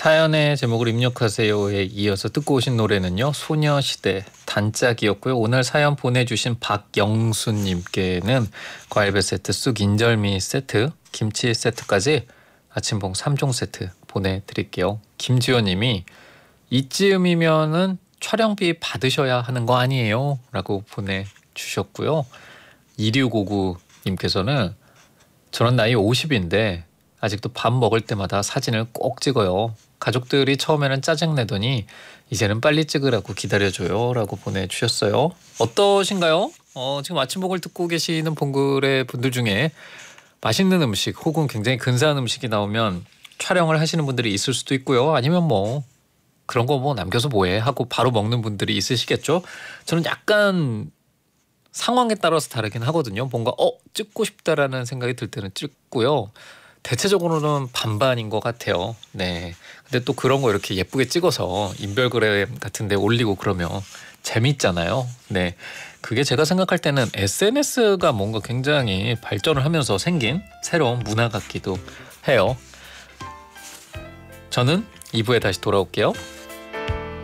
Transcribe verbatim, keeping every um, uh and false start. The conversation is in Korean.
사연의 제목을 입력하세요에 이어서 듣고 오신 노래는요. 소녀시대 단짝이었고요. 오늘 사연 보내주신 박영수님께는 과일배 세트, 쑥 인절미 세트, 김치 세트까지 아침봉 삼 종 세트 보내드릴게요. 김지호님이 이쯤이면은 촬영비 받으셔야 하는 거 아니에요? 라고 보내주셨고요. 이육오구님께서는 저는 나이 오십인데 아직도 밥 먹을 때마다 사진을 꼭 찍어요. 가족들이 처음에는 짜증내더니 이제는 빨리 찍으라고 기다려줘요 라고 보내주셨어요. 어떠신가요? 어, 지금 아침복을 듣고 계시는 봉글의 분들 중에 맛있는 음식 혹은 굉장히 근사한 음식이 나오면 촬영을 하시는 분들이 있을 수도 있고요. 아니면 뭐 그런 거 뭐 남겨서 뭐해 하고 바로 먹는 분들이 있으시겠죠. 저는 약간 상황에 따라서 다르긴 하거든요. 뭔가 어 찍고 싶다라는 생각이 들 때는 찍고요. 대체적으로는 반반인 것 같아요. 네. 근데 또 그런 거 이렇게 예쁘게 찍어서 인별그램 같은 데 올리고 그러면 재밌잖아요. 네. 그게 제가 생각할 때는 에스엔에스가 뭔가 굉장히 발전을 하면서 생긴 새로운 문화 같기도 해요. 저는 이 부에 다시 돌아올게요.